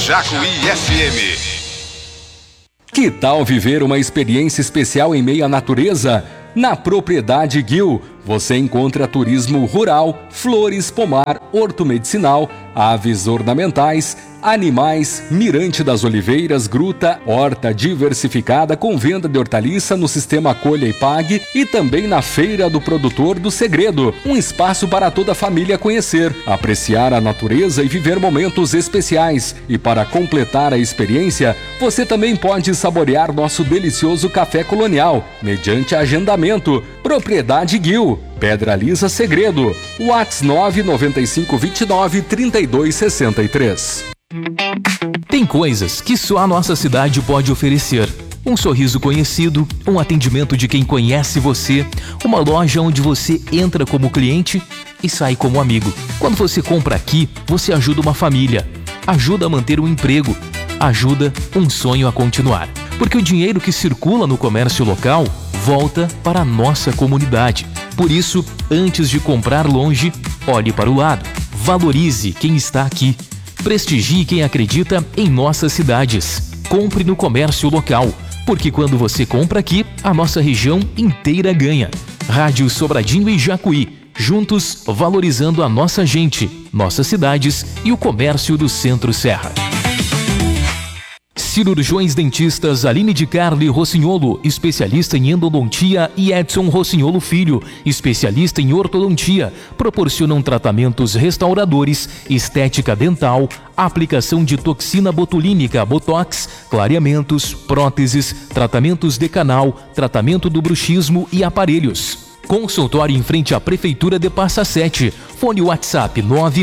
Jacuí FM. Que tal viver uma experiência especial em meio à natureza? Na Propriedade Guil, você encontra turismo rural, flores, pomar, hortomedicinal, aves ornamentais, animais, mirante das oliveiras, gruta, horta diversificada com venda de hortaliça no sistema Colha e Pague e também na Feira do Produtor do Segredo, um espaço para toda a família conhecer, apreciar a natureza e viver momentos especiais. E para completar a experiência, você também pode saborear nosso delicioso café colonial, mediante agendamento. Propriedade Guil, Pedra Lisa Segredo, WhatsApp 995293263. Tem coisas que só a nossa cidade pode oferecer. Um sorriso conhecido, um atendimento de quem conhece você, uma loja onde você entra como cliente e sai como amigo. Quando você compra aqui, você ajuda uma família, ajuda a manter um emprego, ajuda um sonho a continuar. Porque o dinheiro que circula no comércio local volta para a nossa comunidade. Por isso, antes de comprar longe, olhe para o lado. Valorize quem está aqui. Prestigie quem acredita em nossas cidades. Compre no comércio local, porque quando você compra aqui, a nossa região inteira ganha. Rádio Sobradinho e Jacuí, juntos valorizando a nossa gente, nossas cidades e o comércio do Centro-Serra. Cirurgiões dentistas Aline de Carli Rossignolo, especialista em endodontia, e Edson Rossignolo Filho, especialista em ortodontia, proporcionam tratamentos restauradores, estética dental, aplicação de toxina botulínica, botox, clareamentos, próteses, tratamentos de canal, tratamento do bruxismo e aparelhos. Consultório em frente à Prefeitura de Passa Sete. Fone WhatsApp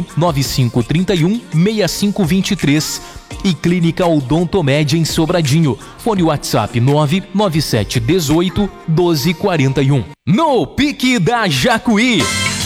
99531-6523. E Clínica Odontomed em Sobradinho. Fone WhatsApp 99718-1241. No Pique da Jacuí.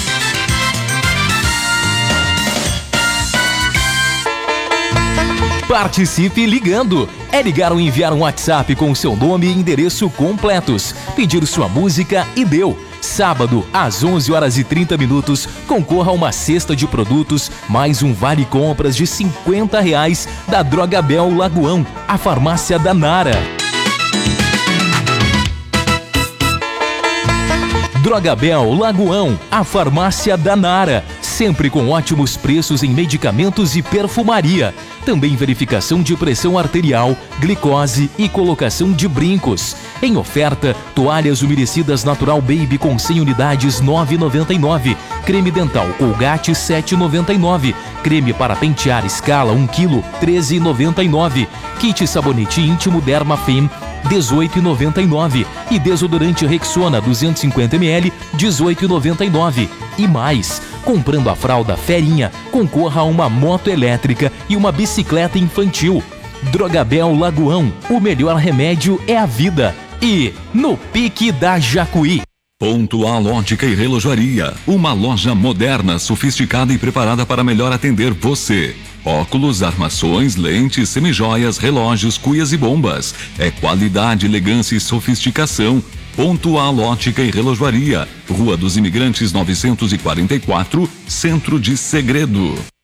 Participe ligando. É ligar ou enviar um WhatsApp com seu nome e endereço completos. Pedir sua música e deu. Sábado, às 11h30, concorra a uma cesta de produtos, mais um vale compras de R$50 da Drogabel Lagoão, a farmácia da Nara. Drogabel Lagoão, a farmácia da Nara, sempre com ótimos preços em medicamentos e perfumaria. Também verificação de pressão arterial, glicose e colocação de brincos. Em oferta, toalhas umedecidas Natural Baby com 100 unidades R$ 9,99. Creme dental Colgate R$ 7,99. Creme para pentear Scala 1 kg R$ 13,99. Kit sabonete íntimo Derma Fem R$ 18,99. E desodorante Rexona 250 ml R$ 18,99. E mais, comprando a fralda Ferinha, concorra a uma moto elétrica e uma bicicleta infantil. Drogabel Lagoão, o melhor remédio é a vida. E no Pique da Jacuí. Pontual Ótica e Relojoaria, uma loja moderna, sofisticada e preparada para melhor atender você. Óculos, armações, lentes, semijoias, relógios, cuias e bombas. É qualidade, elegância e sofisticação. Pontual Ótica e Relojoaria, Rua dos Imigrantes 944, Centro de Segredo.